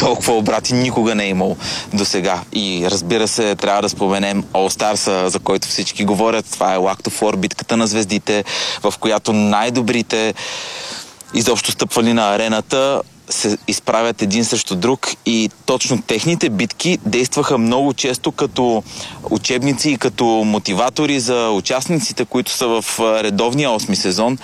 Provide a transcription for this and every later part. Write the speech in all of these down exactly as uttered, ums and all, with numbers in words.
толкова обрати никога не е имал до сега. И разбира се, трябва да споменем All Stars, за който всички говорят. Това е Лакто Фор, битката на звездите, в която най-добрите изобщо стъпвали на арената се изправят един срещу друг и точно техните битки действаха много често като учебници и като мотиватори за участниците, които са в редовния осми сезон.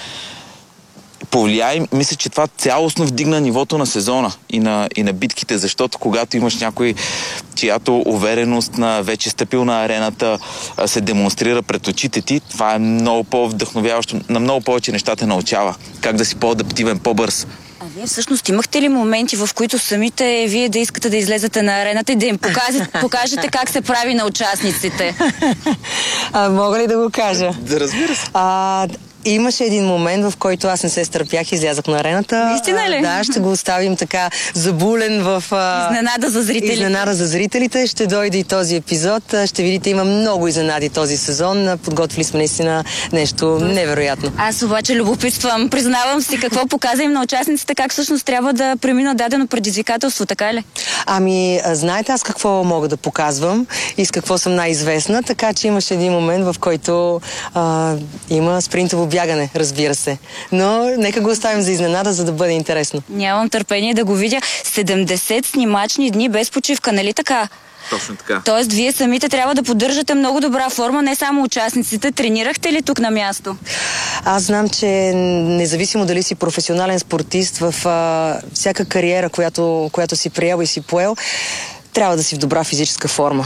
Повлияй, мисля, че това цялостно вдигна нивото на сезона и на, и на битките, защото когато имаш някой, чиято увереност на вече стъпил на арената се демонстрира пред очите ти, това е много по-вдъхновяващо, на много повече неща те научава. Как да си по-адаптивен, по-бърз. А вие всъщност имахте ли моменти, в които самите вие да искате да излезете на арената и да им покажете, покажете как се прави на участниците? А, мога ли да го кажа? Да, разбира се. А, Имаше един момент, в който аз не се стърпях и излязах на арената. Истина ли? Да, ще го оставим така забулен в... Изненада за зрителите. Изненада за зрителите. Ще дойде и този епизод. Ще видите, има много изненади този сезон. Подготвили сме наистина нещо невероятно. Аз обаче любопитствам. Признавам си какво показа им на участниците, как всъщност трябва да премина дадено предизвикателство, така ли? Ами, знаете аз какво мога да показвам и с какво съм най-известна, така че имаше един момент, в който а, има спринтово бягане, разбира се. Но нека го оставим за изненада, за да бъде интересно. Нямам търпение да го видя. седемдесет снимачни дни без почивка, нали така? Точно така. Тоест, вие самите трябва да поддържате много добра форма, не само участниците. Тренирахте ли тук на място? Аз знам, че независимо дали си професионален спортист, в а, всяка кариера, която, която си приел и си поел, трябва да си в добра физическа форма.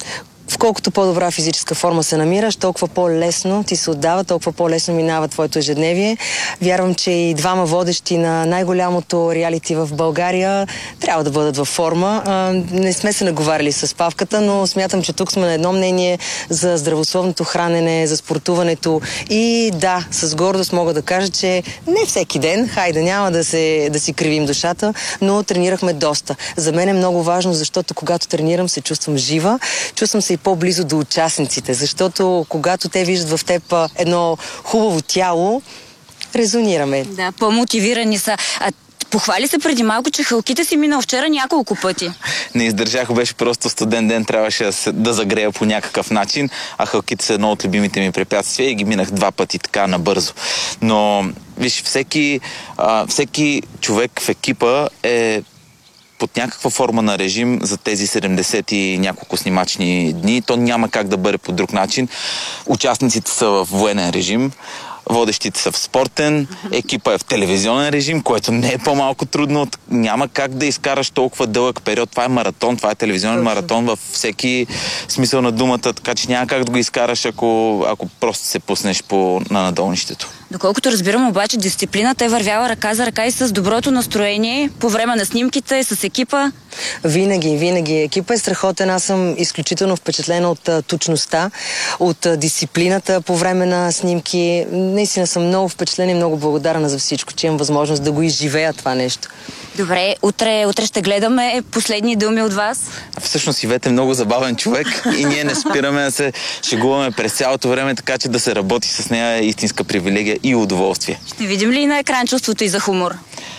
В колкото по-добра физическа форма се намираш, толкова по-лесно ти се отдава, толкова по-лесно минава твоето ежедневие. Вярвам, че и двама водещи на най-голямото реалити в България трябва да бъдат във форма. Не сме се наговаряли с Павката, но смятам, че тук сме на едно мнение за здравословното хранене, за спортуването и да, с гордост мога да кажа, че не всеки ден, хайде, няма да, се, да си кривим душата, но тренирахме доста. За мен е много важно, защото когато тренирам, се чувствам жива, чувствам се и по-близо до участниците, защото когато те виждат в теб едно хубаво тяло, резонираме. Да, по-мотивирани са. А похвали се преди малко, че хълките си минал вчера няколко пъти. Не издържах, беше просто студен ден, трябваше да, се, да загрея по някакъв начин, а хълките са едно от любимите ми препятствия и ги минах два пъти така набързо. Но, виж, всеки, а, всеки човек в екипа е под някаква форма на режим за тези седемдесет и няколко снимачни дни. То няма как да бъде по друг начин. Участниците са в военен режим, водещите са в спортен, екипа е в телевизионен режим, което не е по-малко трудно. Няма как да изкараш толкова дълъг период. Това е маратон, това е телевизионен маратон във всеки смисъл на думата, така че няма как да го изкараш, ако, ако просто се пуснеш по, на надолнището. Доколкото разбирам обаче, дисциплината е вървяла ръка за ръка и с доброто настроение по време на снимките, с екипа. Винаги, винаги. Екипа е страхотен. Аз съм изключително впечатлена от а, точността, от а, дисциплината по време на снимки. Наистина съм много впечатлена и много благодарна за всичко, че имам възможност да го изживея това нещо. Добре, утре, утре ще гледаме последни думи от вас. Всъщност Ивет е много забавен човек и ние не спираме да се шегуваме през цялото време, така че да се работи с нея е истинска привилегия и удоволствие. Ще видим ли на екран чувството и за хумор?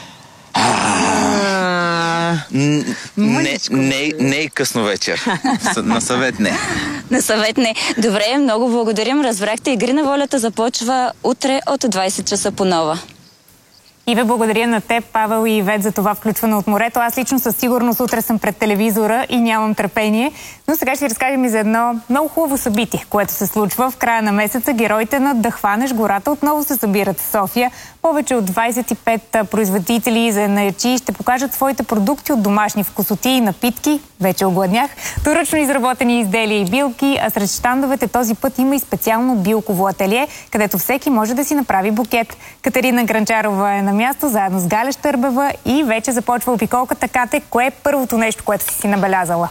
Не, не, не и късно вечер. На съвет не. На съвет не. Добре, много благодарим. Разбрахте, Игри на волята започва утре от двайсет часа по Нова. И ви благодаря на теб, Павел и Ивет, за това включване от морето. Аз лично със сигурност утре съм пред телевизора и нямам търпение. Но сега ще ви разкажем и за едно много хубаво събитие, което се случва в края на месеца. Героите на Да хванеш гората отново се събират в София. Повече от двайсет и пет производители и занаятчии ще покажат своите продукти от домашни вкусоти и напитки. Вече огладнях. Ръчно изработени изделия и билки, а сред щандовете този път има и специално билково ателие, където всеки може да си направи букет. Катерина Гранчарова е на място, заедно с Галя Щърбева и вече започва опиколката. Кате, кое е първото нещо, което си си набелязала?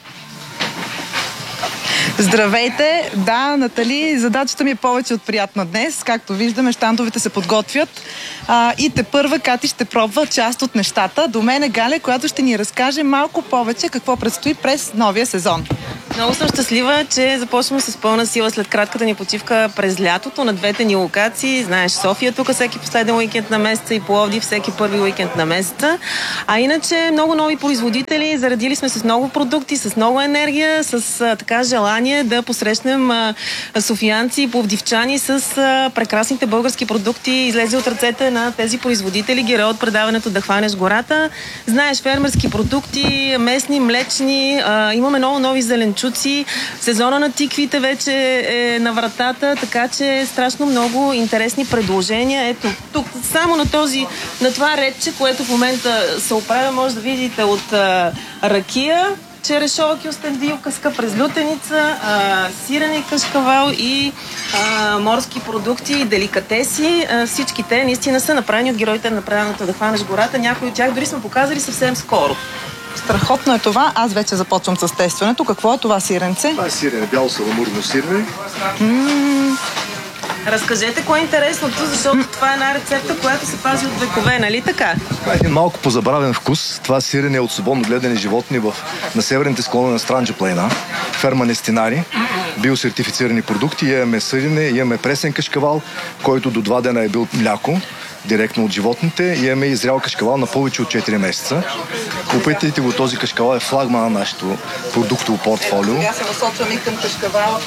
Здравейте! Да, Натали, задачата ми е повече от приятна днес. Както виждаме, щандовете се подготвят а, и тепърва Кати ще пробва част от нещата. До мен е Галя, която ще ни разкаже малко повече какво предстои през новия сезон. Много съм щастлива, че започваме с пълна сила след кратката ни почивка през лятото на двете ни локации. Знаеш, София тук всеки последен уикенд на месеца и Пловдив всеки първи уикенд на месеца. А иначе много нови производители, заредили сме с много продукти, с много енергия, с а, така желание да посрещнем а, софиянци и пловдивчани с а, прекрасните български продукти, излезе от ръцете на тези производители, герой от предаването "Да хванеш гората". Знаеш, фермерски продукти, местни, млечни, а, имаме много нови зеленчуци, сезона на тиквите вече е на вратата, така че страшно много интересни предложения. Ето, тук само на този, на това редче, което в момента се оправя, може да видите от а, ракия, черешова кюстендилка, през лютеница, а, сирен и кашкавал и а, морски продукти и деликатеси. А, всички те наистина са направени от героите на предаването "Да хванеш гората". Някои от тях дори сме показали съвсем скоро. Страхотно е това. Аз вече започвам с тестването. Какво е това сиренце? Това е сирене, бяло саламурно сирене. М-м. Разкажете кое е интересното, защото това е една рецепта, която се пази от векове, нали така? Това е един малко позабравен вкус. Това сирене е от свободно гледани животни в, на северните склони на Странджа планина. Ферма Нестинари. Биосертифицирани продукти. Имаме сирене, имаме пресен кашкавал, който до два дена е бил мляко, директно от животните. Имаме и зрял кашкавал на повече от четири месеца. Опитайте го, този кашкавал е флагман на нашето продуктово портфолио. Сега се насочваме и към кашкавала.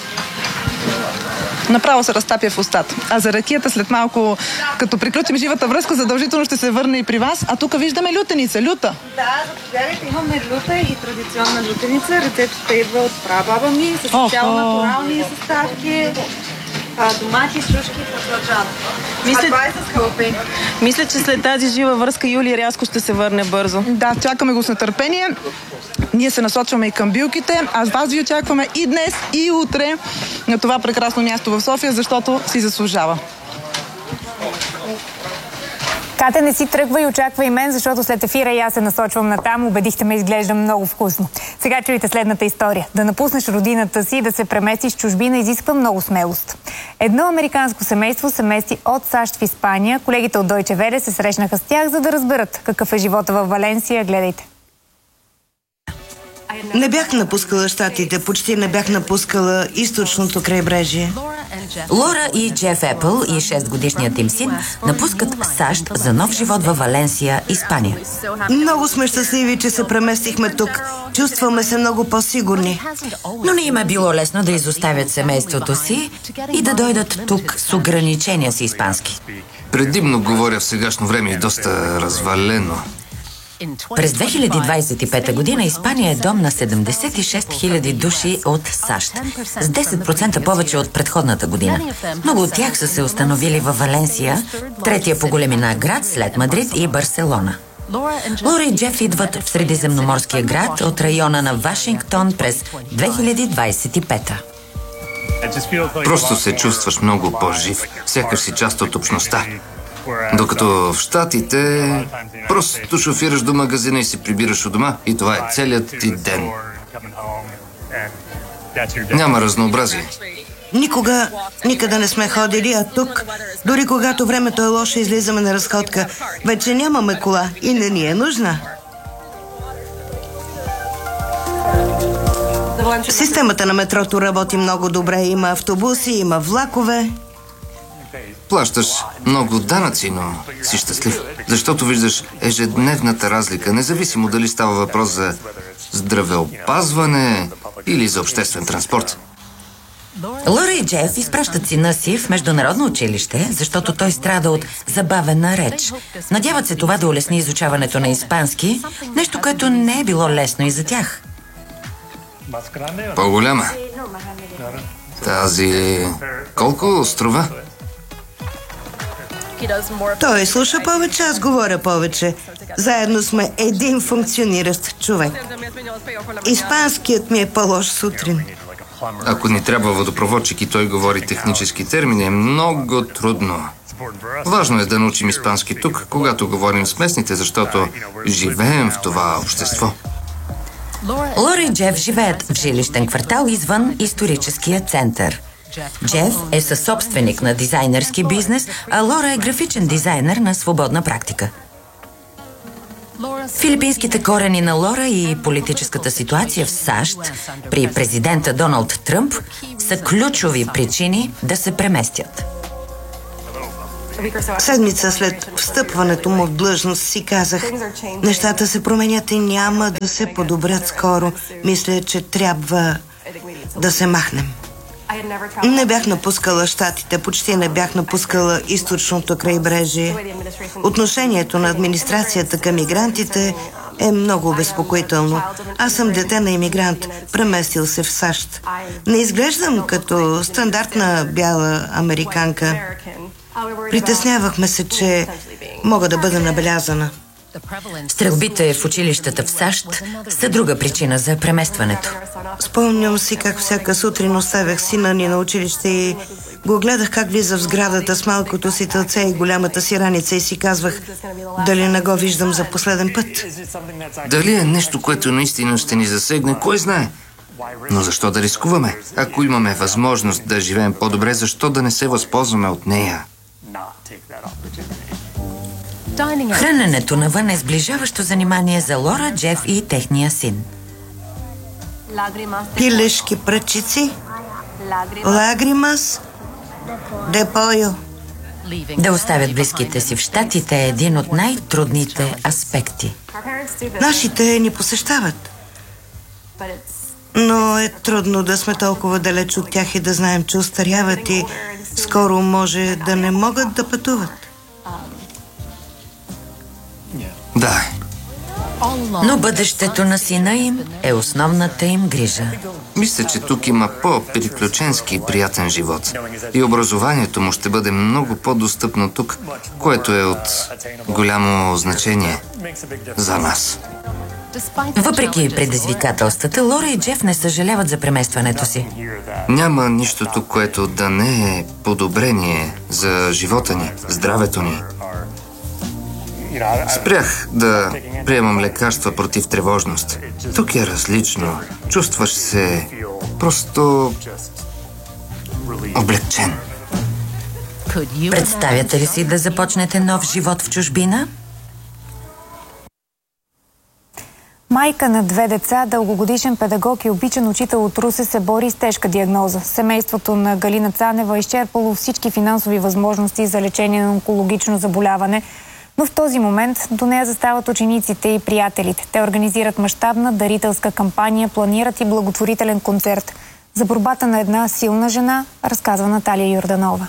Направо се разтапя в устата. А за ракията след малко, като приключим живата връзка, задължително ще се върне и при вас. А тук виждаме лютеница. Люта. Да, заповядайте, имаме люта и традиционна лютеница. Рецептата идва от прабаба ми, с специално натурални съставки. Домати, стружки и баклажан. Мисля, а това е с халапени. Мисля, че след тази жива връзка Юлия рязко ще се върне бързо. Да, чакаме го с нетърпение. Ние се насочваме и към билките, а с вас ви очакваме и днес, и утре на това прекрасно място в София, защото си заслужава. Катя, не си тръгва и очаква и мен, защото след ефира и аз се насочвам натам. Убедихте ме, изглежда много вкусно. Сега чуйте следната история. Да напуснеш родината си и да се преместиш в чужбина изисква много смелост. Едно американско семейство се мести от САЩ в Испания. Колегите от Deutsche Welle се срещнаха с тях, за да разберат какъв е живота във Валенсия. Гледайте. Не бях напускала щатите, почти не бях напускала източното крайбрежие. Лора и Джеф Епъл и шестгодишният им син напускат САЩ за нов живот във Валенсия, Испания. Много сме щастливи, че се преместихме тук. Чувстваме се много по-сигурни. Но не им е било лесно да изоставят семейството си и да дойдат тук с ограничения си испански. Предимно говоря в сегашно време и доста развалено. През две хиляди двадесет и пета година Испания е дом на седемдесет и шест хиляди души от САЩ, с десет процента повече от предходната година. Много от тях са се установили във Валенсия, третия по големина град след Мадрид и Барселона. Лора и Джеф идват в Средиземноморския град от района на Вашингтон през две хиляди двадесет и пета. Просто се чувстваш много по-жив, сякаш си част от общността. Докато в Щатите просто шофираш до магазина и се прибираш у дома и това е целият ти ден. Няма разнообразие. Никога, никъде не сме ходили, а тук, дори когато времето е лошо, излизаме на разходка. Вече нямаме кола и не ни е нужна. Системата на метрото работи много добре. Има автобуси, има влакове. Плащаш много данъци, но си щастлив, защото виждаш ежедневната разлика, независимо дали става въпрос за здравеопазване или за обществен транспорт. Лора и Джеф изпращат сина си в международно училище, защото той страда от забавена реч. Надяват се това да улесни изучаването на испански, нещо, което не е било лесно и за тях. По-голяма. Тази... колко струва? Той слуша повече, аз говоря повече. Заедно сме един функциониращ човек. Испанският ми е по-лош сутрин. Ако ни трябва водопроводчик и той говори технически термини, е много трудно. Важно е да научим испански тук, когато говорим с местните, защото живеем в това общество. Лора и Джеф живеят в жилищен квартал извън историческия център. Джеф е съсобственик на дизайнерски бизнес, а Лора е графичен дизайнер на свободна практика. Филипинските корени на Лора и политическата ситуация в САЩ при президента Доналд Тръмп са ключови причини да се преместят. Седмица след встъпването му в длъжност си казах: нещата се променят и няма да се подобрят скоро. Мисля, че трябва да се махнем. Не бях напускала щатите, почти не бях напускала източното крайбрежие. Отношението на администрацията към мигрантите е много обезпокоително. Аз съм дете на имигрант, преместил се в САЩ. Не изглеждам като стандартна бяла американка. Притеснявахме се, че мога да бъда набелязана. Стрелбите в училищата в САЩ са друга причина за преместването. Спомням си как всяка сутрин оставях сина ни на училище и го гледах как влиза в сградата с малкото си тълце и голямата си раница и си казвах: дали не го виждам за последен път. Дали е нещо, което наистина ще ни засегне, кой знае? Но защо да рискуваме? Ако имаме възможност да живеем по-добре, защо да не се възползваме от нея? Храненето навън е сближаващо занимание за Лора, Джеф и техния син. Пилешки пръчици, лагримас, депойо. Да оставят близките си в щатите е един от най-трудните аспекти. Нашите ни посещават. Но е трудно да сме толкова далеч от тях и да знаем, че устаряват и скоро може да не могат да пътуват. Да. Но бъдещето на сина им е основната им грижа. Мисля, че тук има по-приключенски и приятен живот. И образованието му ще бъде много по-достъпно тук, което е от голямо значение за нас. Въпреки предизвикателствата, Лора и Джеф не съжаляват за преместването си. Няма нищо тук, което да не е подобрение за живота ни, здравето ни. Спрях да приемам лекарства против тревожност. Тук е различно. Чувстваш се просто облегчен. Представяте ли си да започнете нов живот в чужбина? Майка на две деца, дългогодишен педагог и обичан учител от Русе се бори с тежка диагноза. Семейството на Галина Цанева е изчерпало всички финансови възможности за лечение на онкологично заболяване, но в този момент до нея застават учениците и приятелите. Те организират мащабна дарителска кампания, планират и благотворителен концерт. За борбата на една силна жена разказва Наталия Йорданова.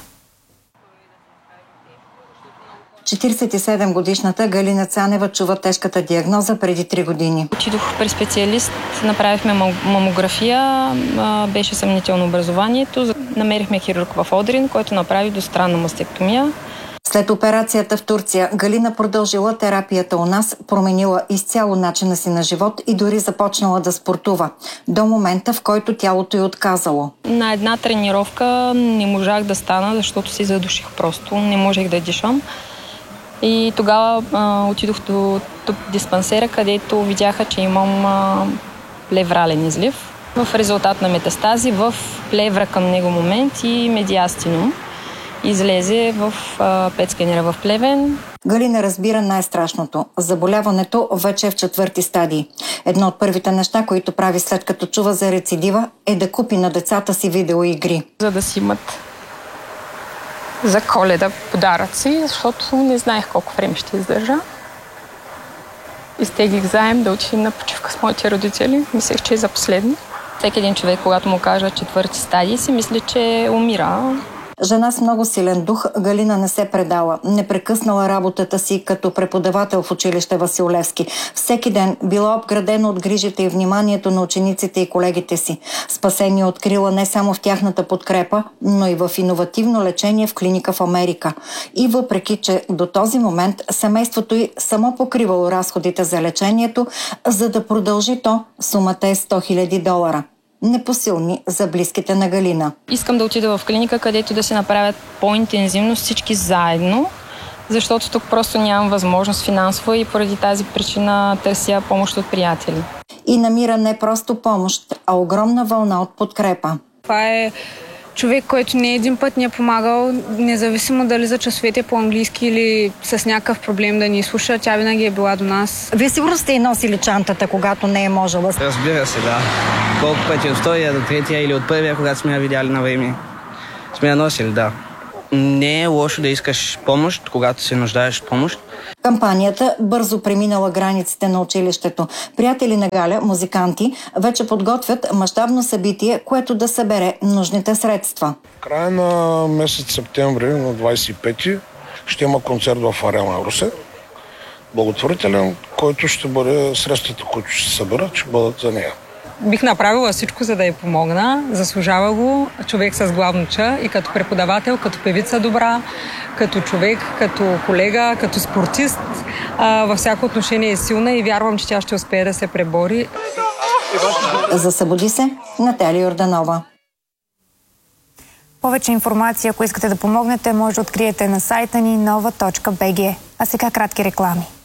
четиридесет и седем годишната Галина Цанева чува тежката диагноза преди три години. Отидох при специалист, направихме мамография, беше съмнително образованието. Намерихме хирург в Одрин, който направи двустранна мастектомия. След операцията в Турция, Галина продължила терапията у нас, променила изцяло начина си на живот и дори започнала да спортува. До момента, в който тялото й отказало. На една тренировка не можах да стана, защото се задуших просто. Не можех да дишам. И тогава а, отидох до, до диспансера, където видяха, че имам а, плеврален излив. В резултат на метастази в плевра към него момент и медиастинум. Излезе в а, петскенера в Плевен. Галина разбира най-страшното. Заболяването вече е в четвърти стадий. Едно от първите неща, които прави след като чува за рецидива, е да купи на децата си видеоигри. За да си имат за Коледа подаръци, защото не знаех колко време ще издържа. Изтеглих заем да отидем на почивка с моите родители. Мислех, че е за последно. Всеки един човек, когато му кажа четвърти стадий, си мисли, че умира. Жена с много силен дух, Галина не се предала. Не прекъснала работата си като преподавател в училище Васил Левски. Всеки ден била обградена от грижите и вниманието на учениците и колегите си. Спасение открила не само в тяхната подкрепа, но и в иновативно лечение в клиника в Америка. И въпреки, че до този момент семейството й само покривало разходите за лечението, за да продължи то, сумата е сто хиляди долара. Непосилни за близките на Галина. Искам да отида в клиника, където да се направят по-интензивно всички заедно, защото тук просто нямам възможност финансова и поради тази причина търся помощ от приятели. И намира не просто помощ, а огромна вълна от подкрепа. Това е човек, който не един път ни е помагал, независимо дали за часовете по-английски или с някакъв проблем да ни слуша, тя винаги е била до нас. Вие сигурно сте и носили чантата, когато не е можела? Разбира се, да. Колко пъти от втория до третия или от първия, когато сме я видяли на време, сме я носили, да. Не е лошо да искаш помощ, когато се нуждаеш от помощ. Кампанията бързо преминала границите на училището. Приятели на Галя, музиканти, вече подготвят мащабно събитие, което да събере нужните средства. Края на месец септември, на двадесет и пети, ще има концерт в Арена Русе. Благотворителен, който ще бъде средствата, които ще се съберат, ще бъдат за нея. Бих направила всичко, за да й помогна. Заслужава го човек с главно Ч и като преподавател, като певица добра, като човек, като колега, като спортист. А, във всяко отношение е силна и вярвам, че тя ще успее да се пребори. За Събуди се, Наталия Йорданова. Повече информация, ако искате да помогнете, може да откриете на сайта ни нова точка бг. А сега кратки реклами.